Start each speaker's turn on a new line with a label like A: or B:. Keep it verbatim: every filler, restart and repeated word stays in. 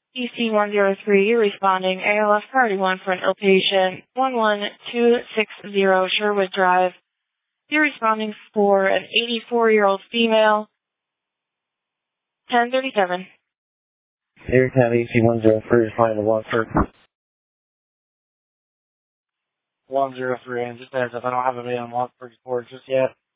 A: E C one zero three, you're responding. A L F Priority one for an ill patient. one one two six zero Sherwood Drive. You're responding for an eighty-four-year-old female. ten thirty-seven.
B: Air Tab E C one zero three, responding to one for one zero three, and just as if I don't have a on Watford report just yet.